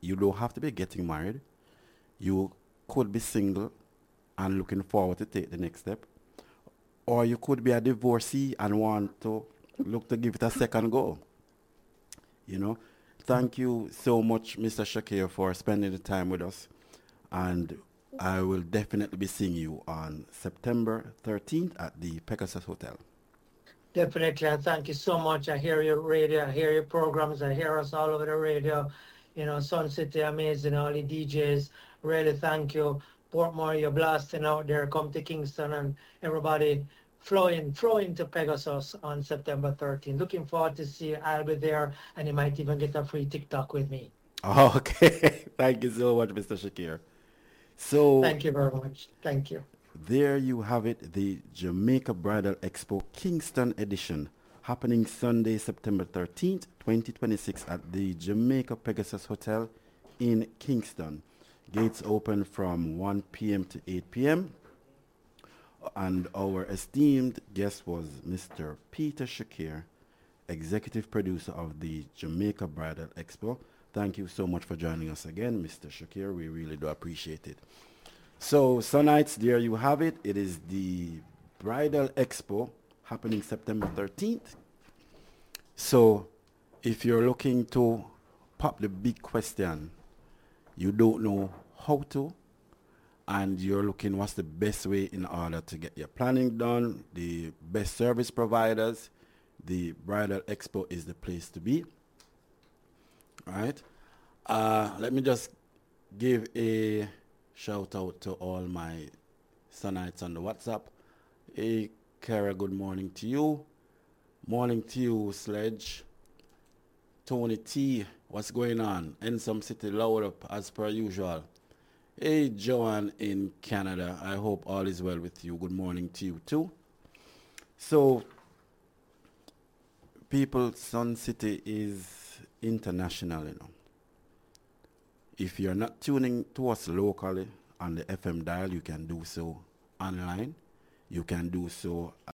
You don't have to be getting married. You could be single and looking forward to take the next step. Or you could be a divorcee and want to look to give it a second go. You know, thank you so much, Mr. Shakir, for spending the time with us. And I will definitely be seeing you on September 13th at the Pegasus Hotel. Definitely, and thank you so much. I hear your radio, I hear your programs, I hear us all over the radio. Sun City, amazing, all the DJs. Really, thank you. Portmore, you're blasting out there. Come to Kingston and everybody flowing to Pegasus on September 13th. Looking forward to see you. I'll be there, and you might even get a free TikTok with me. Okay, thank you so much, Mr. Shakir. So Thank you very much. Thank you. there you have it, the Jamaica Bridal Expo Kingston edition, happening Sunday, September 13th, 2026 at the Jamaica Pegasus Hotel in Kingston. Gates open from 1 p.m. to 8 p.m. And our esteemed guest was Mr. Peter Shakir, executive producer of the Jamaica Bridal Expo. Thank you so much for joining us again, Mr. Shakir. We really do appreciate it. So, Sonites, there you have it. It is the Bridal Expo happening September 13th. So, if you're looking to pop the big question, you don't know how to, and you're looking what's the best way in order to get your planning done, the best service providers, the Bridal Expo is the place to be. All right. Let me just give a shout out to all my Sonites on the WhatsApp. Hey, Kara, good morning to you. Morning to you, Sledge. Tony T, what's going on? Ensom City, loud up as per usual. Hey, Joanne in Canada. I hope all is well with you. Good morning to you too. So, people, Sun City is international, you know. If you're not tuning to us locally on the FM dial, you can do so online. You can do so